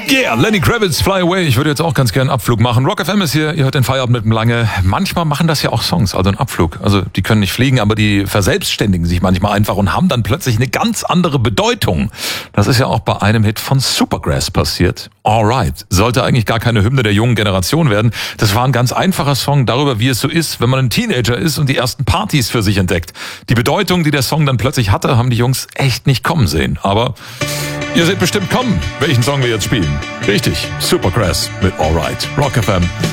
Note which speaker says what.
Speaker 1: Yeah, Lenny Kravitz, Fly Away. Ich würde jetzt auch ganz gerne einen Abflug machen. Rock FM ist hier, ihr hört den Feierabend mit dem Lange. Manchmal machen das ja auch Songs, also einen Abflug. Also die können nicht fliegen, aber die verselbstständigen sich manchmal einfach und haben dann plötzlich eine ganz andere Bedeutung. Das ist ja auch bei einem Hit von Supergrass passiert. Alright, sollte eigentlich gar keine Hymne der jungen Generation werden. Das war ein ganz einfacher Song darüber, wie es so ist, wenn man ein Teenager ist und die ersten Partys für sich entdeckt. Die Bedeutung, die der Song dann plötzlich hatte, haben die Jungs echt nicht kommen sehen. Aber ihr seht bestimmt kommen, welchen Song wir jetzt spielen. Richtig, Supergrass mit Alright. Rock FM.